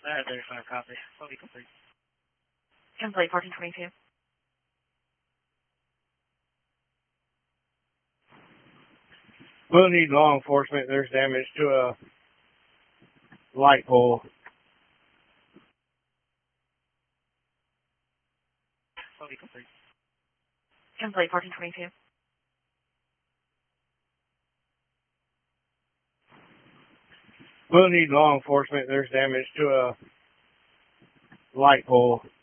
35 copy. Will be complete. Complete 1422. We'll need law enforcement. There's damage to a light pole. Will be complete. Complete 1422. We'll need law enforcement. There's damage to a light pole.